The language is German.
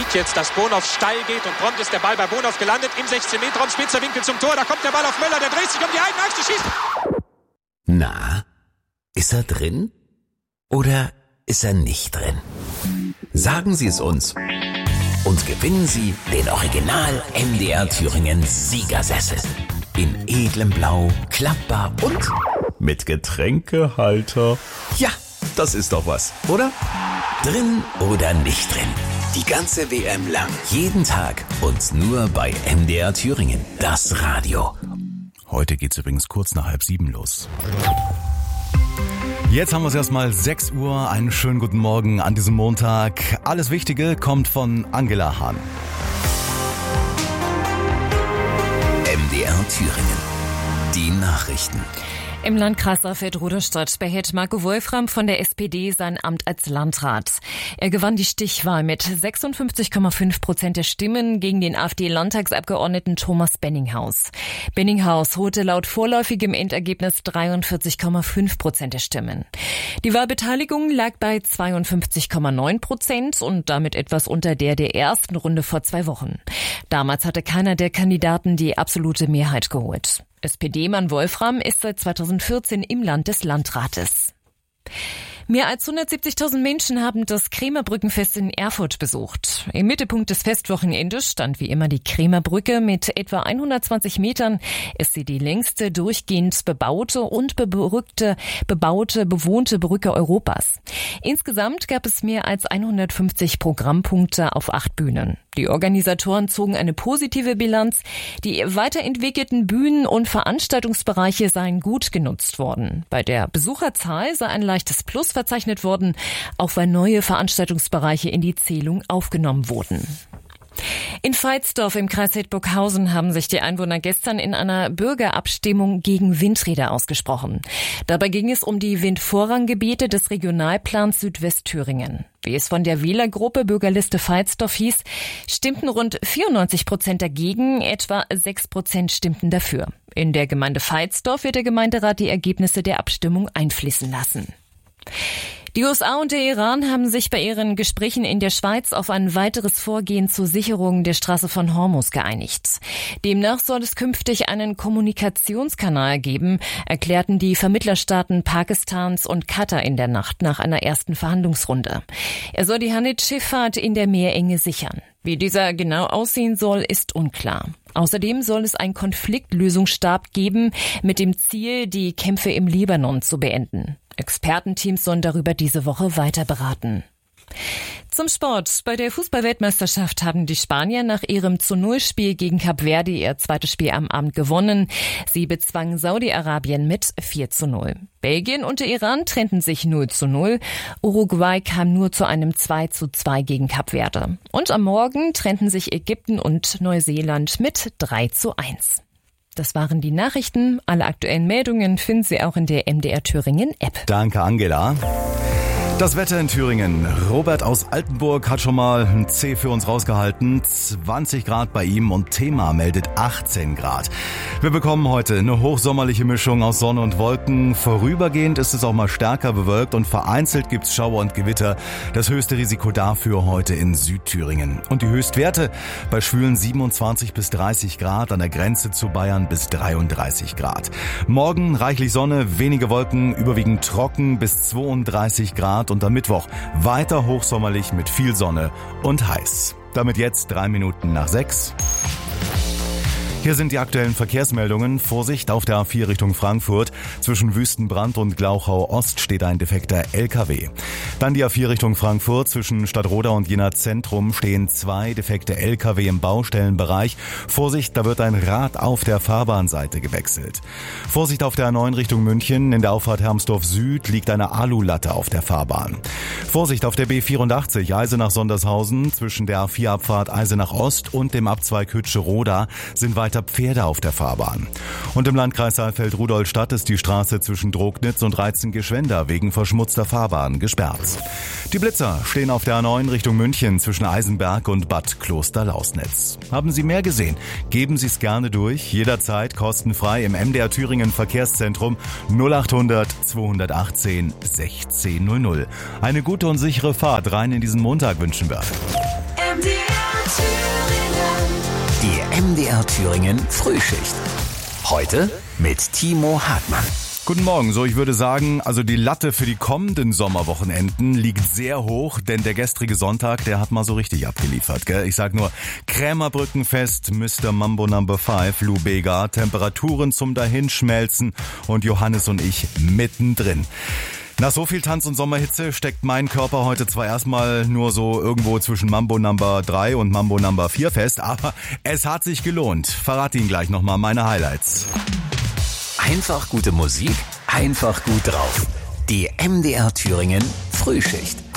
sieht jetzt, dass Bonhoff steil geht und prompt ist der Ball bei Bonhoff gelandet im 16-Meter-Raum, spitzer Winkel zum Tor, da kommt der Ball auf Möller, der dreht sich um die eigene Achse, schießt. Na, ist er drin oder ist er nicht drin? Sagen Sie es uns und gewinnen Sie den Original MDR Thüringen Siegersessel. In edlem Blau, klappbar und mit Getränkehalter. Ja, das ist doch was, oder? Drin oder nicht drin? Die ganze WM lang, jeden Tag und nur bei MDR Thüringen, das Radio. Heute geht's übrigens kurz nach 6:30 los. Jetzt haben wir es erstmal 6 Uhr. Einen schönen guten Morgen an diesem Montag. Alles Wichtige kommt von Angela Hahn. MDR Thüringen. Die Nachrichten. Im Landkreis Saalfeld-Rudolstadt behält Marco Wolfram von der SPD sein Amt als Landrat. Er gewann die Stichwahl mit 56,5% der Stimmen gegen den AfD-Landtagsabgeordneten Thomas Benninghaus. Benninghaus holte laut vorläufigem Endergebnis 43,5% der Stimmen. Die Wahlbeteiligung lag bei 52,9% und damit etwas unter der ersten Runde vor 2 Wochen. Damals hatte keiner der Kandidaten die absolute Mehrheit geholt. SPD-Mann Wolfram ist seit 2014 im Land des Landrates. Mehr als 170.000 Menschen haben das Krämerbrückenfest in Erfurt besucht. Im Mittelpunkt des Festwochenendes stand wie immer die Krämerbrücke. Mit etwa 120 Metern ist sie die längste durchgehend bebaute und bewohnte Brücke Europas. Insgesamt gab es mehr als 150 Programmpunkte auf 8 Bühnen. Die Organisatoren zogen eine positive Bilanz. Die weiterentwickelten Bühnen und Veranstaltungsbereiche seien gut genutzt worden. Bei der Besucherzahl sei ein leichtes Plus verzeichnet worden, auch weil neue Veranstaltungsbereiche in die Zählung aufgenommen wurden. In Veitsdorf im Kreis Hildburghausen haben sich die Einwohner gestern in einer Bürgerabstimmung gegen Windräder ausgesprochen. Dabei ging es um die Windvorranggebiete des Regionalplans Südwestthüringen. Wie es von der Wählergruppe Bürgerliste Veitsdorf hieß, stimmten rund 94% dagegen, etwa 6% stimmten dafür. In der Gemeinde Veitsdorf wird der Gemeinderat die Ergebnisse der Abstimmung einfließen lassen. Die USA und der Iran haben sich bei ihren Gesprächen in der Schweiz auf ein weiteres Vorgehen zur Sicherung der Straße von Hormuz geeinigt. Demnach soll es künftig einen Kommunikationskanal geben, erklärten die Vermittlerstaaten Pakistans und Katar in der Nacht nach einer ersten Verhandlungsrunde. Er soll die Handelsschifffahrt in der Meerenge sichern. Wie dieser genau aussehen soll, ist unklar. Außerdem soll es einen Konfliktlösungsstab geben, mit dem Ziel, die Kämpfe im Libanon zu beenden. Expertenteams sollen darüber diese Woche weiter beraten. Zum Sport. Bei der Fußball-Weltmeisterschaft haben die Spanier nach ihrem 0-Spiel gegen Kap Verde ihr zweites Spiel am Abend gewonnen. Sie bezwangen Saudi-Arabien mit 4:0. Belgien und der Iran trennten sich 0:0. Uruguay kam nur zu einem 2:2 gegen Kap Verde. Und am Morgen trennten sich Ägypten und Neuseeland mit 3:1. Das waren die Nachrichten. Alle aktuellen Meldungen finden Sie auch in der MDR Thüringen App. Danke, Angela. Das Wetter in Thüringen. Robert aus Altenburg hat schon mal ein C für uns rausgehalten. 20 Grad bei ihm und Thema meldet 18 Grad. Wir bekommen heute eine hochsommerliche Mischung aus Sonne und Wolken. Vorübergehend ist es auch mal stärker bewölkt und vereinzelt gibt's Schauer und Gewitter. Das höchste Risiko dafür heute in Südthüringen. Und die Höchstwerte bei schwülen 27 bis 30 Grad, an der Grenze zu Bayern bis 33 Grad. Morgen reichlich Sonne, wenige Wolken, überwiegend trocken bis 32 Grad. Und am Mittwoch weiter hochsommerlich mit viel Sonne und heiß. Damit jetzt 3 Minuten nach 6. Hier sind die aktuellen Verkehrsmeldungen. Vorsicht auf der A4 Richtung Frankfurt. Zwischen Wüstenbrand und Glauchau Ost steht ein defekter LKW. Dann die A4 Richtung Frankfurt. Zwischen Stadtroda und Jena Zentrum stehen 2 defekte LKW im Baustellenbereich. Vorsicht, da wird ein Rad auf der Fahrbahnseite gewechselt. Vorsicht auf der A9 Richtung München. In der Auffahrt Hermsdorf Süd liegt eine Alulatte auf der Fahrbahn. Vorsicht auf der B84 Eisenach-Sondershausen. Zwischen der A4-Abfahrt Eisenach Ost und dem Abzweig Hütsche-Roda sind weiter Pferde auf der Fahrbahn. Und im Landkreis Saalfeld-Rudolstadt ist die Straße zwischen Drognitz und Reitzen-Geschwender wegen verschmutzter Fahrbahn gesperrt. Die Blitzer stehen auf der A9 Richtung München zwischen Eisenberg und Bad Klosterlausnitz. Haben Sie mehr gesehen? Geben Sie es gerne durch, jederzeit kostenfrei im MDR Thüringen Verkehrszentrum 0800 218 1600. Eine gute und sichere Fahrt rein in diesen Montag wünschen wir. MDR Die MDR Thüringen Frühschicht. Heute mit Timo Hartmann. Guten Morgen. So, ich würde sagen, also die Latte für die kommenden Sommerwochenenden liegt sehr hoch, denn der gestrige Sonntag, der hat mal so richtig abgeliefert, gell? Ich sag nur, Krämerbrückenfest, Mr. Mambo No. 5, Lou Bega, Temperaturen zum Dahinschmelzen und Johannes und ich mittendrin. Nach so viel Tanz- und Sommerhitze steckt mein Körper heute zwar erstmal nur so irgendwo zwischen Mambo No. 3 und Mambo No. 4 fest, aber es hat sich gelohnt. Verrate Ihnen gleich nochmal meine Highlights. Einfach gute Musik, einfach gut drauf. Die MDR Thüringen Frühschicht.